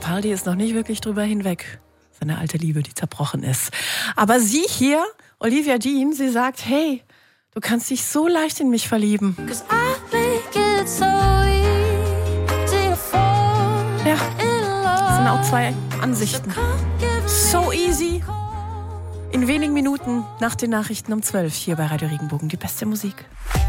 Capaldi ist noch nicht wirklich drüber hinweg. Seine alte Liebe, die zerbrochen ist. Aber sie hier, Olivia Dean, sie sagt, hey, du kannst dich so leicht in mich verlieben. Ja, das sind auch zwei Ansichten. So easy. In wenigen Minuten nach den Nachrichten um 12 hier bei Radio Regenbogen. Die beste Musik.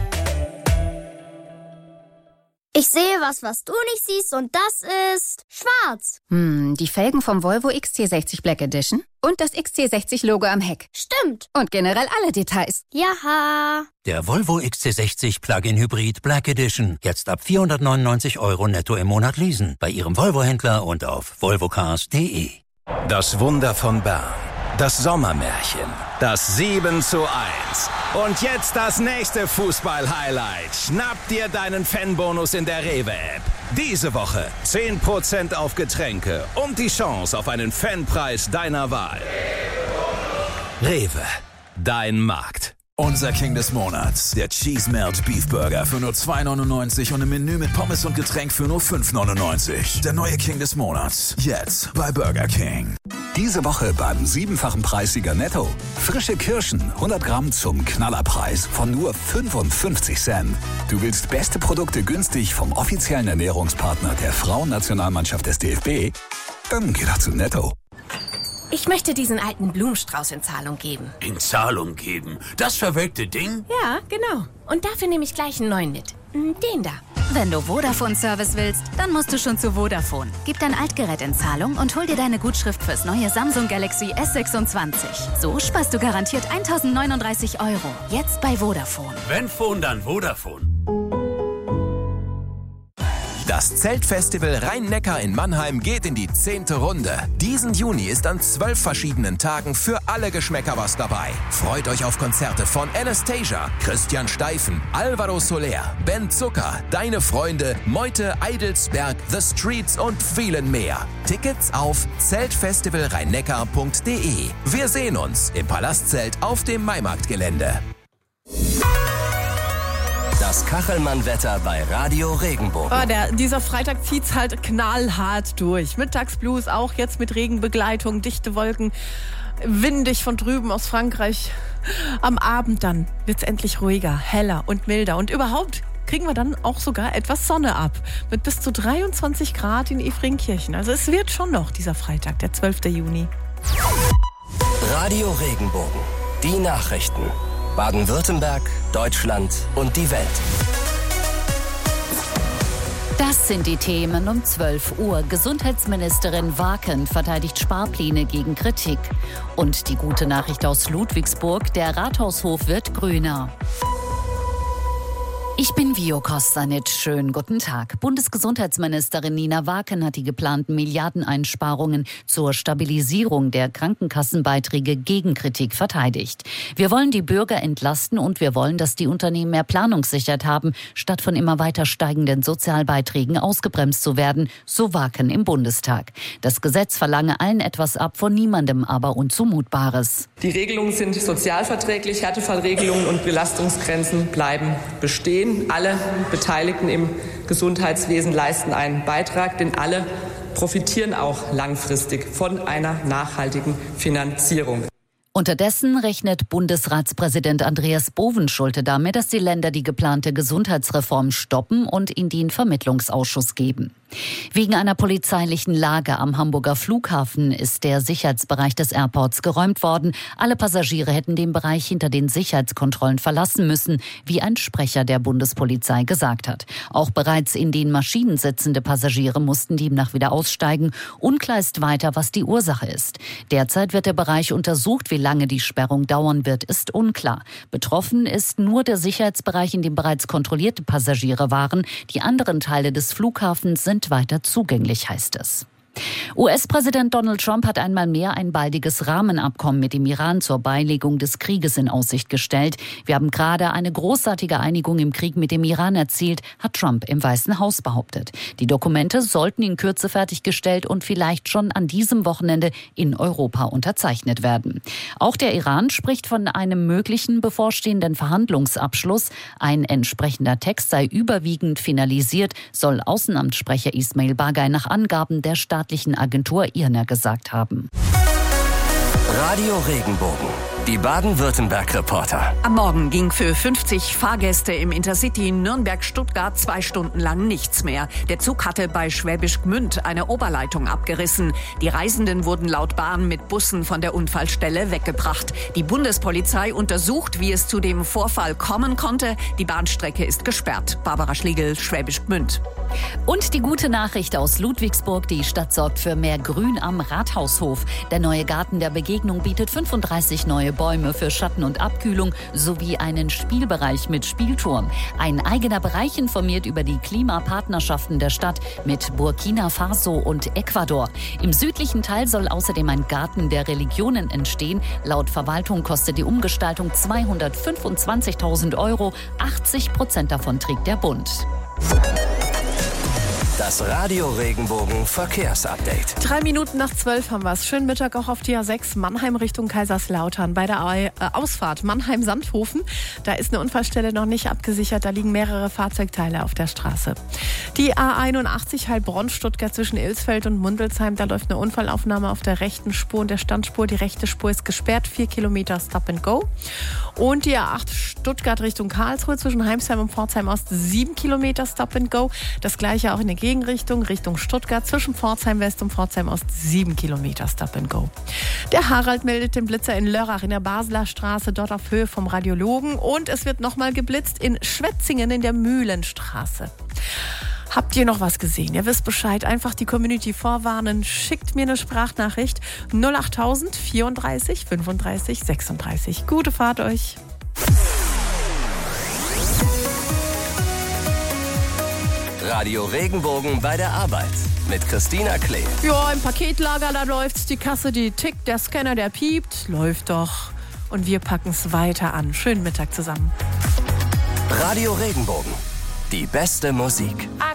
Ich sehe was du nicht siehst und das ist schwarz. Die Felgen vom Volvo XC60 Black Edition und das XC60-Logo am Heck. Stimmt. Und generell alle Details. Jaha. Der Volvo XC60 Plug-in Hybrid Black Edition. Jetzt ab 499 € netto im Monat leasen. Bei Ihrem Volvo-Händler und auf volvocars.de. Das Wunder von Bern. Das Sommermärchen. Das 7:1. Und jetzt das nächste Fußball-Highlight. Schnapp dir deinen Fanbonus in der Rewe-App. Diese Woche 10% auf Getränke und die Chance auf einen Fanpreis deiner Wahl. Rewe, dein Markt. Unser King des Monats, der Cheese Melt Beef Burger für nur 2,99 € und im Menü mit Pommes und Getränk für nur 5,99 €. Der neue King des Monats, jetzt bei Burger King. Diese Woche beim 7-fachen Preissieger Netto. Frische Kirschen, 100 Gramm zum Knallerpreis von nur 55 Cent. Du willst beste Produkte günstig vom offiziellen Ernährungspartner der Frauennationalmannschaft des DFB? Dann geh doch zu Netto. Ich möchte diesen alten Blumenstrauß in Zahlung geben. In Zahlung geben? Das verwelkte Ding? Ja, genau. Und dafür nehme ich gleich einen neuen mit. Den da. Wenn du Vodafone-Service willst, dann musst du schon zu Vodafone. Gib dein Altgerät in Zahlung und hol dir deine Gutschrift fürs neue Samsung Galaxy S26. So sparst du garantiert 1.039 €. Jetzt bei Vodafone. Wenn Phone, dann Vodafone. Das Zeltfestival Rhein-Neckar in Mannheim geht in die 10. Runde. Diesen Juni ist an 12 verschiedenen Tagen für alle Geschmäcker was dabei. Freut euch auf Konzerte von Anastasia, Christian Steifen, Alvaro Soler, Ben Zucker, Deine Freunde, Meute, Eidelsberg, The Streets und vielen mehr. Tickets auf zeltfestivalrheinneckar.de. Wir sehen uns im Palastzelt auf dem Maimarktgelände. Das Kachelmann-Wetter bei Radio Regenbogen. Dieser Freitag zieht's halt knallhart durch. Mittagsblues auch jetzt mit Regenbegleitung, dichte Wolken, windig von drüben aus Frankreich. Am Abend dann wird's endlich ruhiger, heller und milder. Und überhaupt kriegen wir dann auch sogar etwas Sonne ab. Mit bis zu 23 Grad in Efringkirchen. Also es wird schon noch dieser Freitag, der 12. Juni. Radio Regenbogen. Die Nachrichten. Baden-Württemberg, Deutschland und die Welt. Das sind die Themen um 12 Uhr. Gesundheitsministerin Waken verteidigt Sparpläne gegen Kritik. Und die gute Nachricht aus Ludwigsburg, der Rathaushof wird grüner. Ich bin Vio Kostanic. Schönen guten Tag. Bundesgesundheitsministerin Nina Waken hat die geplanten Milliardeneinsparungen zur Stabilisierung der Krankenkassenbeiträge gegen Kritik verteidigt. Wir wollen die Bürger entlasten und wir wollen, dass die Unternehmen mehr Planungssicherheit haben, statt von immer weiter steigenden Sozialbeiträgen ausgebremst zu werden, so Waken im Bundestag. Das Gesetz verlange allen etwas ab, von niemandem aber Unzumutbares. Die Regelungen sind sozialverträglich, Härtefallregelungen und Belastungsgrenzen bleiben bestehen. Alle Beteiligten im Gesundheitswesen leisten einen Beitrag, denn alle profitieren auch langfristig von einer nachhaltigen Finanzierung. Unterdessen rechnet Bundesratspräsident Andreas Bovenschulte damit, dass die Länder die geplante Gesundheitsreform stoppen und in den Vermittlungsausschuss geben. Wegen einer polizeilichen Lage am Hamburger Flughafen ist der Sicherheitsbereich des Airports geräumt worden. Alle Passagiere hätten den Bereich hinter den Sicherheitskontrollen verlassen müssen, wie ein Sprecher der Bundespolizei gesagt hat. Auch bereits in den Maschinen sitzende Passagiere mussten demnach wieder aussteigen. Unklar ist weiter, was die Ursache ist. Derzeit wird der Bereich untersucht. Wie lange die Sperrung dauern wird, ist unklar. Betroffen ist nur der Sicherheitsbereich, in dem bereits kontrollierte Passagiere waren. Die anderen Teile des Flughafens sind weiter zugänglich, heißt es. US-Präsident Donald Trump hat einmal mehr ein baldiges Rahmenabkommen mit dem Iran zur Beilegung des Krieges in Aussicht gestellt. Wir haben gerade eine großartige Einigung im Krieg mit dem Iran erzielt, hat Trump im Weißen Haus behauptet. Die Dokumente sollten in Kürze fertiggestellt und vielleicht schon an diesem Wochenende in Europa unterzeichnet werden. Auch der Iran spricht von einem möglichen bevorstehenden Verhandlungsabschluss. Ein entsprechender Text sei überwiegend finalisiert, soll Außenamtssprecher Ismail Bagay nach Angaben der staatlichen Agentur IRNA gesagt haben. Radio Regenbogen. Die Baden-Württemberg-Reporter. Am Morgen ging für 50 Fahrgäste im Intercity Nürnberg-Stuttgart 2 Stunden lang nichts mehr. Der Zug hatte bei Schwäbisch Gmünd eine Oberleitung abgerissen. Die Reisenden wurden laut Bahn mit Bussen von der Unfallstelle weggebracht. Die Bundespolizei untersucht, wie es zu dem Vorfall kommen konnte. Die Bahnstrecke ist gesperrt. Barbara Schlegel, Schwäbisch Gmünd. Und die gute Nachricht aus Ludwigsburg. Die Stadt sorgt für mehr Grün am Rathaushof. Der neue Garten der Begegnung bietet 35 neue Bäume für Schatten und Abkühlung sowie einen Spielbereich mit Spielturm. Ein eigener Bereich informiert über die Klimapartnerschaften der Stadt mit Burkina Faso und Ecuador. Im südlichen Teil soll außerdem ein Garten der Religionen entstehen. Laut Verwaltung kostet die Umgestaltung 225.000 €. 80% davon trägt der Bund. Das Radio Regenbogen Verkehrsupdate. 3 Minuten nach 12 haben wir es. Schönen Mittag auch auf die A6 Mannheim Richtung Kaiserslautern. Bei der Ausfahrt Mannheim-Sandhofen, da ist eine Unfallstelle noch nicht abgesichert. Da liegen mehrere Fahrzeugteile auf der Straße. Die A81 Heilbronn-Stuttgart zwischen Ilsfeld und Mundelsheim. Da läuft eine Unfallaufnahme auf der rechten Spur und der Standspur. Die rechte Spur ist gesperrt. 4 Kilometer Stop and Go. Und die A8 Stuttgart Richtung Karlsruhe zwischen Heimsheim und Pforzheim Ost. 7 Kilometer Stop and Go. Das gleiche auch in der Gegenrichtung, Richtung Stuttgart, zwischen Pforzheim West und Pforzheim Ost, 7 Kilometer Stop and Go. Der Harald meldet den Blitzer in Lörrach in der Basler Straße, dort auf Höhe vom Radiologen. Und es wird nochmal geblitzt in Schwetzingen in der Mühlenstraße. Habt ihr noch was gesehen? Ihr wisst Bescheid. Einfach die Community vorwarnen. Schickt mir eine Sprachnachricht. 08000 34 35 36. Gute Fahrt euch. Radio Regenbogen bei der Arbeit mit Christina Klee. Ja, im Paketlager, da läuft's. Die Kasse, die tickt, der Scanner, der piept. Läuft doch. Und wir packen's weiter an. Schönen Mittag zusammen. Radio Regenbogen. Die beste Musik.